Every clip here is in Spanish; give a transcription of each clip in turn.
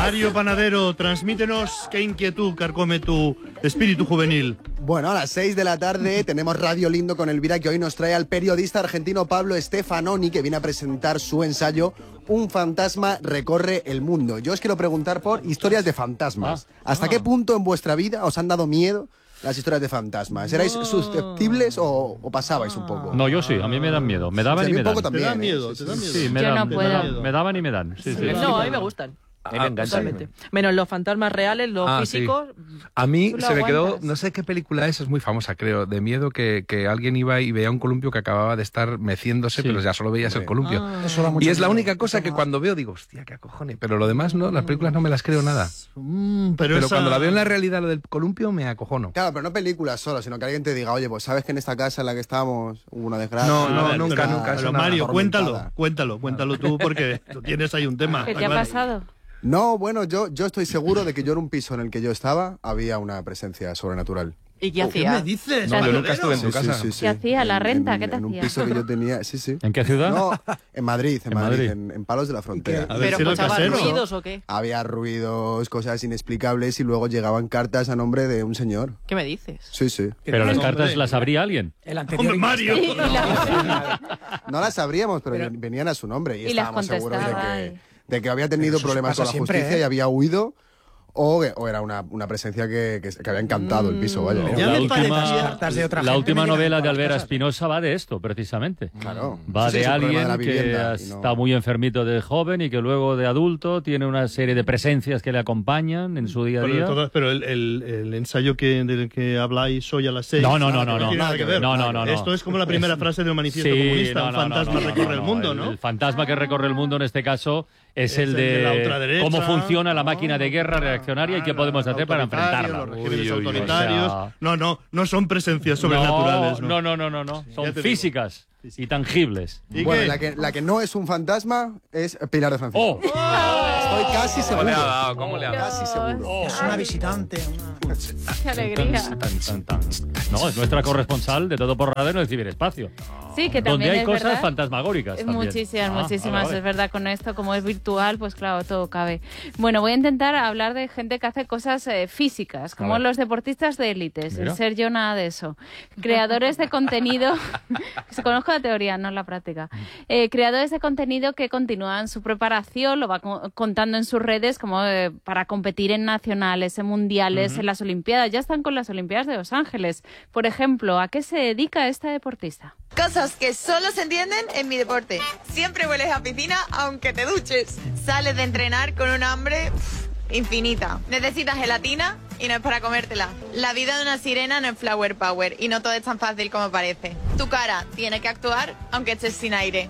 Mario Panadero, transmítenos qué inquietud carcome tu espíritu juvenil. Bueno, a las 6 de la tarde tenemos Radio Lindo con Elvira, que hoy nos trae al periodista argentino Pablo Stefanoni, que viene a presentar su ensayo Un fantasma recorre el mundo. Yo os quiero preguntar por historias de fantasmas. ¿Hasta qué punto en vuestra vida os han dado miedo las historias de fantasmas? ¿Erais susceptibles o pasabais un poco? No, yo sí, a mí me dan miedo. Me daban y me dan. ¿Te da miedo? ¿Te da miedo? Sí, Yo no puedo. me daban y me dan. Sí, sí. No, a mí me gustan. A mí me encanta. Totalmente. Menos los fantasmas reales, los físicos. A mí tú lo se me quedó, aguantas. no sé qué película es muy famosa, creo, de miedo que alguien iba y veía un columpio que acababa de estar meciéndose, pero ya solo veías el columpio. Y es la única cosa que cuando veo digo, hostia, qué acojones. Pero lo demás no, las películas no me las creo nada. Pero cuando la veo en la realidad, lo del columpio, me acojono. Claro, pero no películas solo, sino que alguien te diga, oye, pues sabes que en esta casa en la que estábamos hubo una desgracia. No, nunca. Pero Mario, cuéntalo tú, porque tú tienes ahí un tema. ¿Qué te ha pasado? No, bueno, yo estoy seguro de que yo en un piso en el que yo estaba había una presencia sobrenatural. ¿Y qué ¿Qué hacía? me dices? No, yo nunca estuve en tu casa. ¿Qué hacía? ¿La renta? ¿Qué te En un hacía? piso que yo tenía, sí. ¿En qué ciudad? No, en Madrid, Madrid. en Palos de la Frontera. A ver ¿Pero si era escuchaba casero. ruidos o qué? Había ruidos, cosas inexplicables y luego llegaban cartas a nombre de un señor. ¿Qué me dices? Sí. Pero las No, cartas hombre. las abría alguien. El anterior. ¡Hombre, Mario! No las sabríamos, pero venían a su nombre y Y las estábamos seguros contestaba, de que había tenido Pero eso problemas pasa con la siempre, justicia ¿eh? y había huido o era una presencia que había encantado el piso, vaya. Ya me parecía. Cartas de otra La gente última me llegan novela a de las Albera casas. Espinosa va de esto, precisamente. Claro. Va Sí, de es el problema alguien de la que vivienda y no- está muy enfermito de joven y que luego de adulto tiene una serie de presencias que le acompañan en su día a día. Pero el ensayo del que habláis hoy a las 6. No. tiene nada que ver. No. Esto es como la primera frase del manifiesto Sí, comunista. no, Un no, fantasma no, recorre el mundo, El ¿no? fantasma que recorre el mundo en este caso es el de la de ultraderecha, cómo funciona la máquina de guerra reaccionaria y qué podemos hacer para enfrentarla. Los regímenes Uy, autoritarios. o sea, no son presencias sobrenaturales. No. Ya Son te digo. físicas y tangibles. ¿Y Bueno, qué? la que no es un fantasma es Pilar de Francisco. ¡Oh! Estoy casi ¿Cómo le ha seguro. dado? ¿Cómo le ha dado? Casi seguro. Es una visitante. ¡Qué alegría! No, es nuestra corresponsal de Todo por Radio en el ciberespacio. Sí, que Donde también hay es cosas verdad. fantasmagóricas. también. Muchísimas, Ah, muchísimas. vale. Es verdad, con esto, como es virtual, pues claro, todo cabe. Bueno, voy a intentar hablar de gente que hace cosas físicas, como ver. los deportistas de élite, sin Mira. ser yo nada de eso. Creadores de contenido, se conozco la teoría, no la práctica. Creadores de contenido que continúan su preparación, lo va contando en sus redes, como para competir en nacionales, en mundiales, en las Olimpiadas. Ya están con las Olimpiadas de Los Ángeles. Por ejemplo, ¿a qué se dedica esta deportista? Cosas que solo se entienden en mi deporte. Siempre hueles a piscina aunque te duches. Sales de entrenar con un hambre infinita. Necesitas gelatina y no es para comértela. La vida de una sirena no es flower power y no todo es tan fácil como parece. Tu cara tiene que actuar aunque estés sin aire.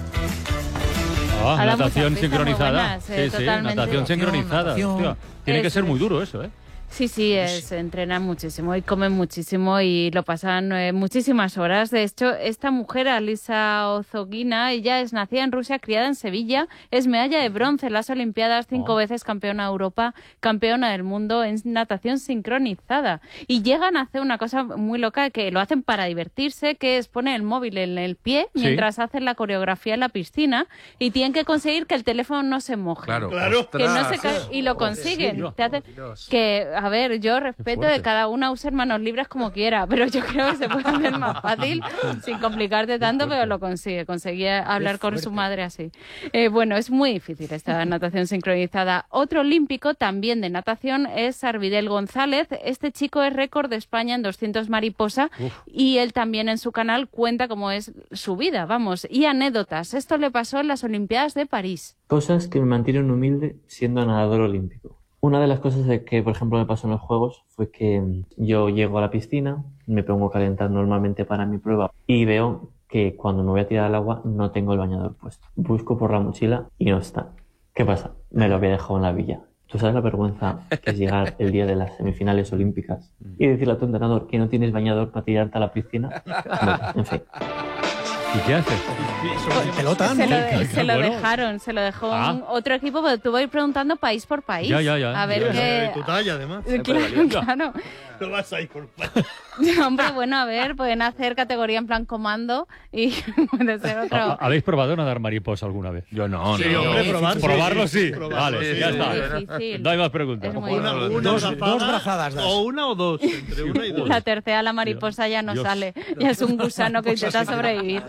Ha dado Natación muchas pistas muy sincronizada. buenas, totalmente. Natación sincronizada. Natación. Hostia, tiene que Eso ser muy es. duro eso, ¿eh? Sí, se entrenan muchísimo y comen muchísimo y lo pasan muchísimas horas. De hecho, esta mujer, Alisa Ozogina, ella es nacida en Rusia, criada en Sevilla, es medalla de bronce en las Olimpiadas, 5 veces campeona de Europa, campeona del mundo en natación sincronizada. Y llegan a hacer una cosa muy loca que lo hacen para divertirse, que es poner el móvil en el pie Sí. mientras hacen la coreografía en la piscina y tienen que conseguir que el teléfono no se moje. Claro. Que no se cae, y lo consiguen. serio? Te hace- que, a ver, yo respeto de fuerte. cada una use manos libres como quiera, pero yo creo que se puede hacer más fácil sin complicarte tanto, pero lo consigue. Conseguía hablar con su madre así. Bueno, es muy difícil esta natación sincronizada. Otro olímpico también de natación es Arvidel González. Este chico es récord de España en 200 mariposa y él también en su canal cuenta cómo es su vida, vamos, y anécdotas. Esto le pasó en las Olimpiadas de París. Cosas que me mantienen humilde siendo nadador olímpico. Una de las cosas que, por ejemplo, me pasó en los Juegos fue que yo llego a la piscina, me pongo a calentar normalmente para mi prueba y veo que cuando me voy a tirar al agua no tengo el bañador puesto. Busco por la mochila y no está. ¿Qué pasa? Me lo había dejado en la villa. ¿Tú sabes la vergüenza que es llegar el día de las semifinales olímpicas y decirle a tu entrenador que no tienes bañador para tirarte a la piscina? Bueno, en fin. ¿Y qué haces? Pelota, ¿no? Se lo Bueno. dejaron, se lo dejó Ah. otro equipo, pero tú vas a ir preguntando país por país. Ya. A ver Ya. qué... Tu talla, además. Claro. No vas a ir por... Hombre, bueno, a ver, pueden hacer categoría en plan comando y puede ser otro. ¿Habéis probado nadar mariposa alguna vez? Yo no, Sí, no. hombre, Probarlo sí. Probarlo, Vale, sí. ya Es está. muy difícil. No hay más preguntas. Es muy Una Dos brazada, brazadas das. o una o dos, entre una y dos. La tercera, la mariposa, ya no Dios. sale. Ya es un gusano que intenta sobrevivir.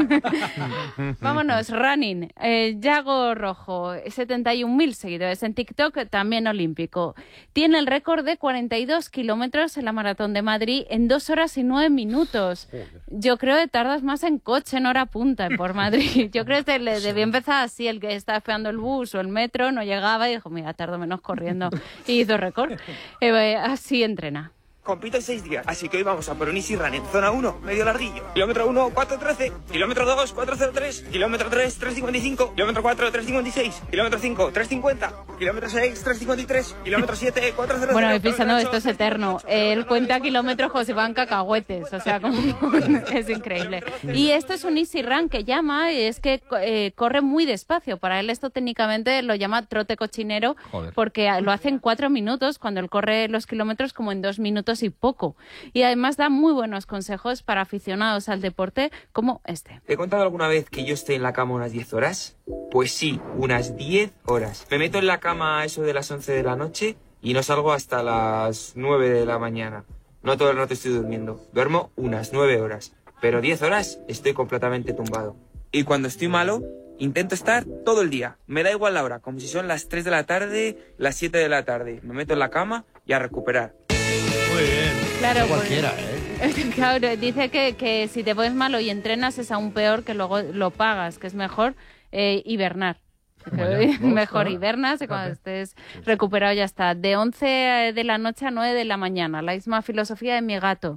Vámonos, running. Yago Rojo, 71.000 seguidores en TikTok, también olímpico. Tiene el récord de 42 kilómetros en la Maratón de Madrid en 2 horas y 9 minutos. Yo creo que tardas más en coche en hora punta por Madrid. Yo creo que le debía empezar así, el que estaba esperando el bus o el metro, no llegaba y dijo, mira, tardo menos corriendo. Y hizo récord. Así entrena. Compito en 6 días, así que hoy vamos a por un Easy Run en zona 1, medio larguillo. Kilómetro 1, 4.13. Kilómetro 2, 4.03. Kilómetro 3, 3.55. Kilómetro 4, 3.56. Kilómetro 5, 3.50. Kilómetro 6, 3.53. Kilómetro 7, 4.00. Bueno, voy pisando, esto es eterno. Él cuenta kilómetros como si fueran cacahuetes, o sea, como es increíble. Y esto es un Easy Run que llama, es que corre muy despacio. Para él esto técnicamente lo llama trote cochinero, porque lo hace en 4 minutos, cuando él corre los kilómetros como en 2 minutos y poco. Y además da muy buenos consejos para aficionados al deporte como este. ¿Te he contado alguna vez que yo estoy en la cama unas 10 horas? Pues sí, unas 10 horas. Me meto en la cama a eso de las 11 de la noche y no salgo hasta las 9 de la mañana. No todo el rato estoy durmiendo. Duermo unas 9 horas, pero 10 horas estoy completamente tumbado. Y cuando estoy malo, intento estar todo el día. Me da igual la hora, como si son las 3 de la tarde, las 7 de la tarde. Me meto en la cama y a recuperar. Muy bien. Claro, Cualquiera, claro, dice que si te pones malo y entrenas es aún peor, que luego lo pagas, que es mejor hibernar. Mejor hibernas y cuando estés recuperado ya está. De 11 de la noche a 9 de la mañana. La misma filosofía de mi gato.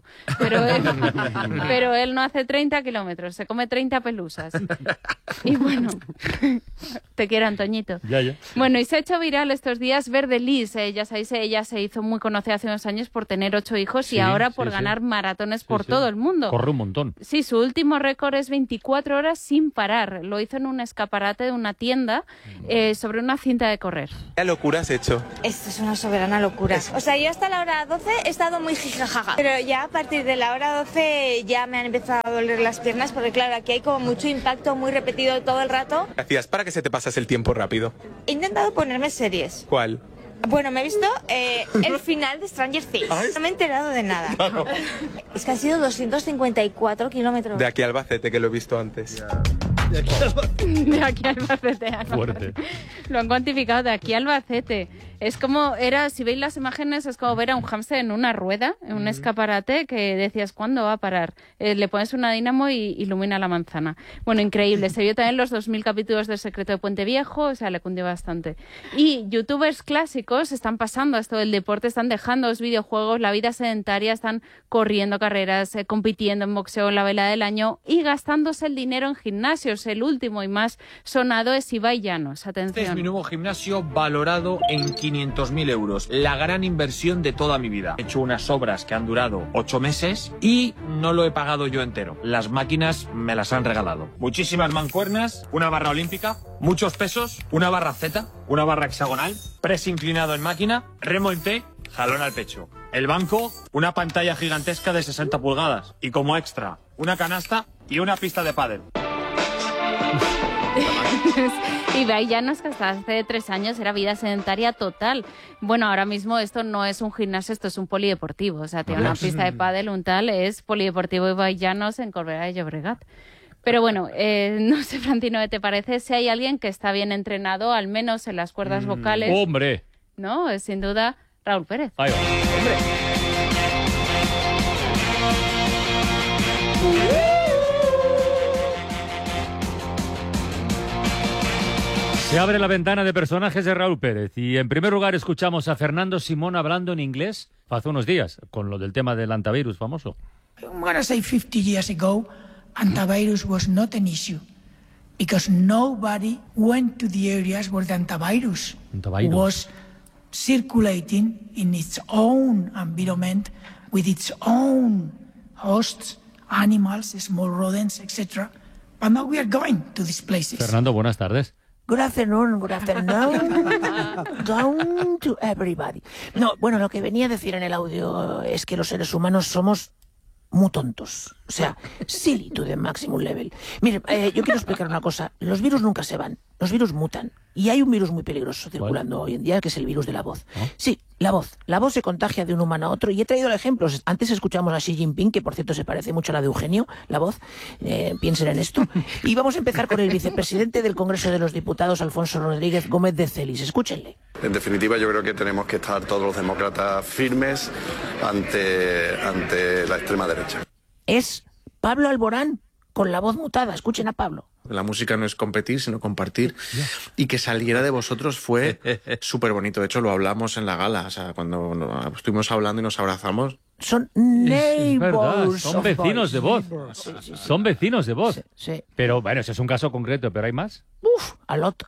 Pero él no hace 30 kilómetros, se come 30 pelusas. Y bueno, te quiero, Antoñito. Ya. Bueno, y se ha hecho viral estos días Verde Liz. Ya sabéis, ella se hizo muy conocida hace unos años por tener 8 hijos y ahora por ganar maratones por todo el mundo. Corre un montón. Sí, su último récord es 24 horas sin parar. Lo hizo en un escaparate de una tienda sobre una cinta de correr. ¿Qué locura has hecho? Esto es una soberana locura. O sea, yo hasta la hora 12 he estado muy jijajaja, pero ya a partir de la hora 12 ya me han empezado a doler las piernas porque claro, aquí hay como mucho impacto muy repetido todo el rato. ¿Qué hacías para que se te pasase el tiempo rápido? He intentado ponerme series. ¿Cuál? Bueno, me he visto el final de Stranger Things. No me he enterado de nada. Claro. Es que han sido 254 kilómetros. De aquí a Albacete, que lo he visto antes. De aquí a Albacete. Fuerte. Lo han cuantificado de aquí a Albacete. Es como si veis las imágenes, es como ver a un hámster en una rueda, en un escaparate, que decías, ¿cuándo va a parar? Le pones una dinamo y ilumina la manzana. Bueno, increíble. Se vio también los 2000 capítulos del Secreto de Puente Viejo, o sea, le cundió bastante. Y youtubers clásicos están pasando a esto del deporte, están dejando los videojuegos, la vida sedentaria, están corriendo carreras, compitiendo en boxeo en la vela del año y gastándose el dinero en gimnasios. El último y más sonado es Ibai Llanos. Atención. Este es mi nuevo gimnasio valorado en 500.000 euros. La gran inversión de toda mi vida. He hecho unas obras que han durado 8 meses y no lo he pagado yo entero. Las máquinas me las han regalado. Muchísimas mancuernas, una barra olímpica, muchos pesos, una barra Z, una barra hexagonal, press inclinado en máquina, remo en T, jalón al pecho. El banco, una pantalla gigantesca de 60 pulgadas y como extra, una canasta y una pista de pádel. Ibai Llanos, que hasta hace 3 años era vida sedentaria total. Bueno, ahora mismo esto no es un gimnasio, esto es un polideportivo. O sea, tiene una pista de pádel, un tal, es polideportivo Ibai Llanos en Corbera de Llobregat. Pero bueno, no sé, Frantino, ¿qué te parece? Si hay alguien que está bien entrenado, al menos en las cuerdas vocales. ¡Hombre! ¿No? Es sin duda Raúl Pérez. Ahí va. ¡Hombre! Se abre la ventana de personajes de Raúl Pérez y en primer lugar escuchamos a Fernando Simón hablando en inglés hace unos días con lo del tema del antivirus famoso. I'm going to say 50 years ago, antivirus was not an issue because nobody went to the areas where the antivirus was circulating in its own environment with its own hosts, animals, small rodents, etc. But now we are going to these places. Fernando, buenas tardes. Good afternoon, down to everybody. No, bueno, lo que venía a decir en el audio es que los seres humanos somos muy tontos. O sea, silly to the maximum level. Mire, yo quiero explicar una cosa. Los virus nunca se van. Los virus mutan. Y hay un virus muy peligroso circulando hoy en día, que es el virus de la voz. Sí, la voz. La voz se contagia de un humano a otro. Y he traído ejemplos. Antes escuchamos a Xi Jinping, que por cierto se parece mucho a la de Eugenio, la voz. Piensen en esto. Y vamos a empezar con el vicepresidente del Congreso de los Diputados, Alfonso Rodríguez Gómez de Celis. Escúchenle. En definitiva, yo creo que tenemos que estar todos los demócratas firmes ante la extrema derecha. Es Pablo Alborán con la voz mutada. Escuchen a Pablo. La música no es competir, sino compartir. Y que saliera de vosotros fue súper bonito. De hecho, lo hablamos en la gala. O sea, cuando estuvimos hablando y nos abrazamos. Son neighbors. Verdad, son vecinos de voz. Son vecinos de voz. Sí. Pero bueno, ese es un caso concreto, ¿pero hay más? A lot.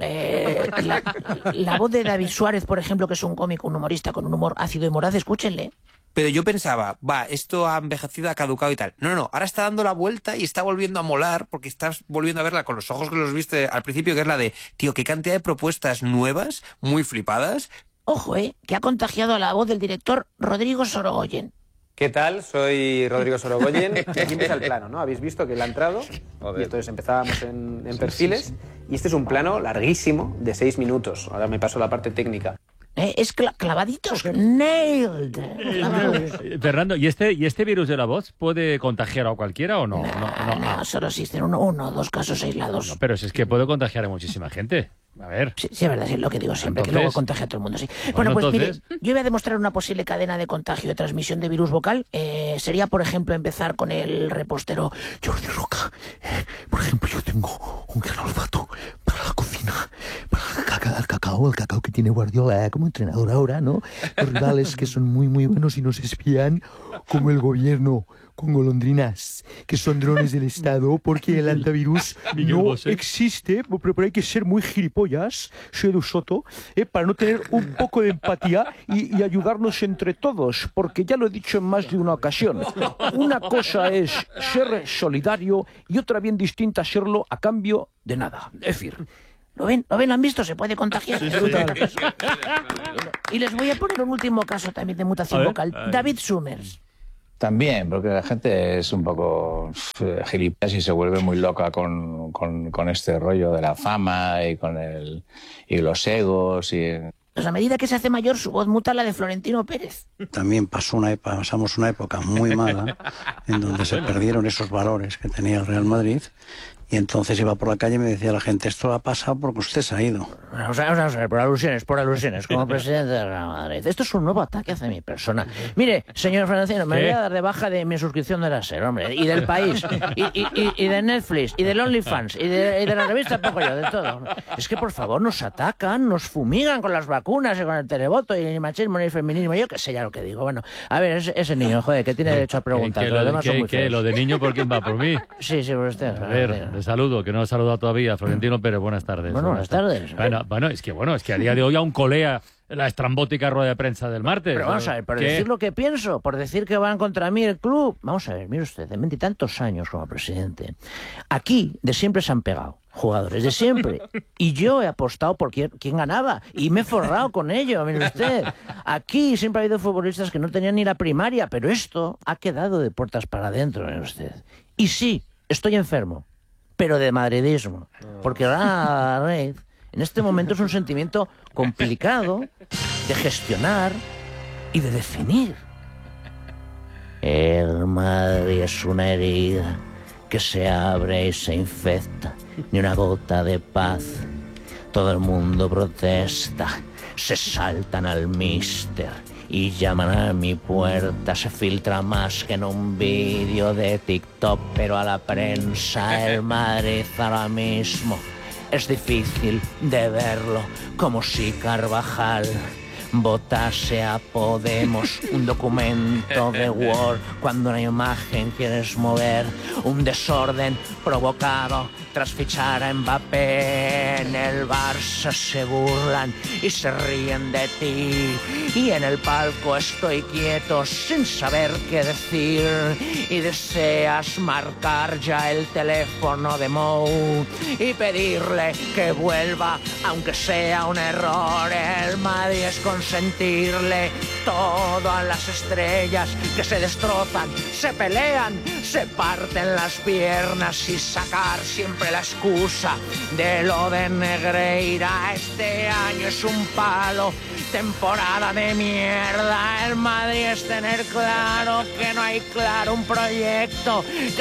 La voz de David Suárez, por ejemplo, que es un cómico, un humorista con un humor ácido y moraz, escúchenle. Pero yo pensaba, esto ha envejecido, ha caducado y tal. No, ahora está dando la vuelta y está volviendo a molar porque estás volviendo a verla con los ojos que los viste al principio, que es la de, tío, qué cantidad de propuestas nuevas, muy flipadas. Ojo, que ha contagiado a la voz del director Rodrigo Sorogoyen. ¿Qué tal? Soy Rodrigo Sorogoyen. Y aquí empieza el plano, ¿no? Habéis visto que él ha entrado y entonces empezábamos en perfiles. Y este es un plano larguísimo de 6 minutos. Ahora me paso a la parte técnica. Es clavaditos. Nailed. Fernando, ¿y este virus de la voz puede contagiar a cualquiera o no? No, solo existen uno o dos casos aislados. No, pero si es que puede contagiar a muchísima gente. A ver. Sí, es verdad, es lo que digo siempre, que luego contagia a todo el mundo, sí. Bueno, pues entonces... mire, yo voy a demostrar una posible cadena de contagio de transmisión de virus vocal. Sería, por ejemplo, empezar con el repostero Jordi Roca. Por ejemplo, yo tengo un gran olfato para la cocina, para el cacao que tiene Guardiola como entrenador ahora, ¿no? Los rivales que son muy, muy buenos y nos espían, como el gobierno, con golondrinas, que son drones del Estado, porque el antivirus no existe, pero hay que ser muy gilipollas, Shedu Soto, para no tener un poco de empatía y ayudarnos entre todos, porque ya lo he dicho en más de una ocasión. Una cosa es ser solidario y otra bien distinta serlo a cambio de nada. Es decir... ¿Lo ven? ¿Lo han visto? Se puede contagiar. Sí. Y les voy a poner un último caso también de mutación vocal. David Summers. También, porque la gente es un poco gilipollas y se vuelve muy loca con este rollo de la fama y los egos y... Pues a medida que se hace mayor, su voz muta a la de Florentino Pérez. También pasamos una época muy mala en donde se perdieron esos valores que tenía el Real Madrid. Y entonces iba por la calle y me decía la gente, esto ha pasado porque usted se ha ido. Vamos a ver, por alusiones, como presidente de Real Madrid. Esto es un nuevo ataque hacia mi persona. Mire, señor Francino, me voy a dar de baja de mi suscripción de la SER, hombre, y del País, y de Netflix, y del OnlyFans, y de la revista Poco Yo, de todo. Es que, por favor, nos atacan, nos fumigan con las vacunas y con el televoto, y el machismo y el feminismo, yo qué sé ya lo que digo. Bueno, a ver, ese niño, joder, que tiene derecho a preguntar. ¿Lo de niño por quién va? ¿Por mí? Sí, por usted. A ver... Le saludo, que no he saludado todavía. Florentino Pérez, buenas tardes. Buenas tardes. Bueno, es que a día de hoy aún colea la estrambótica rueda de prensa del martes. Pero vamos a ver, por decir lo que pienso, por decir que van contra mí el club. Vamos a ver, mire usted, de 20 y tantos años como presidente, aquí de siempre se han pegado jugadores, de siempre. Y yo he apostado por quién ganaba y me he forrado con ello, mire usted. Aquí siempre ha habido futbolistas que no tenían ni la primaria, pero esto ha quedado de puertas para adentro, mire usted. Y sí, estoy enfermo, pero de madridismo, porque la red en este momento es un sentimiento complicado de gestionar y de definir. El Madrid es una herida que se abre y se infecta, ni una gota de paz. Todo el mundo protesta, se saltan al míster y llaman a mi puerta. Se filtra más que en un vídeo de TikTok, pero a la prensa el Madrid ahora mismo es difícil de verlo, como si Carvajal votase a Podemos. Un documento de Word cuando una imagen quieres mover, un desorden provocado tras fichar a Mbappé. En el Barça se burlan y se ríen de ti, y en el palco estoy quieto sin saber qué decir, y deseas marcar ya el teléfono de Mou y pedirle que vuelva aunque sea un error. El Madrid es consentirle todo a las estrellas que se destrozan, se pelean, se parten las piernas y sacar siempre la excusa de lo de Negreira. Este año es un palo, temporada de mierda. El Madrid es tener claro que no hay claro un proyecto.